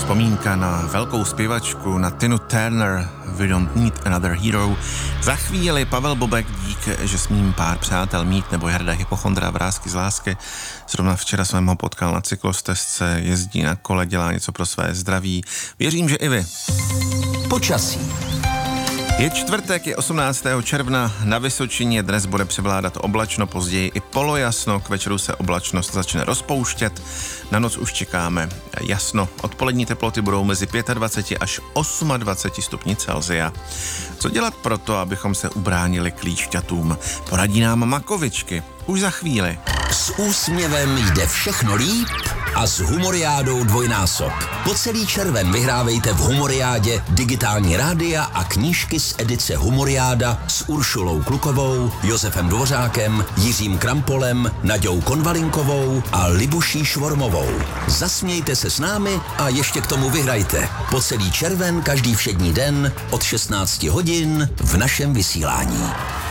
Vzpomínka na velkou zpěvačku, na Tinu Turner, We Don't Need Another Hero. Za chvíli Pavel Bobek, dík, že smím pár přátel mít, nebo Jarda Hypochondra, Vrásky z lásky. Zrovna včera jsem ho potkal na cyklostezce, jezdí na kole, dělá něco pro své zdraví. Věřím, že i vy. Počasí. Je čtvrtek, je 18. června, na Vysočině dnes bude převládat oblačno, později i polojasno, k večeru se oblačnost začne rozpouštět, na noc už čekáme jasno, odpolední teploty budou mezi 25 až 28 stupni Celsia. Co dělat proto, abychom se ubránili klíšťatům? Poradí nám Makovičky, už za chvíli. S úsměvem jde všechno líp a s Humoriádou dvojnásob. Po celý červen vyhrávejte v Humoriádě digitální rádia a knížky z edice Humoriáda s Uršulou Klukovou, Josefem Dvořákem, Jiřím Krampolem, Naďou Konvalinkovou a Libuší Švormovou. Zasmějte se s námi a ještě k tomu vyhrajte. Po celý červen každý všední den od 16 hodin v našem vysílání.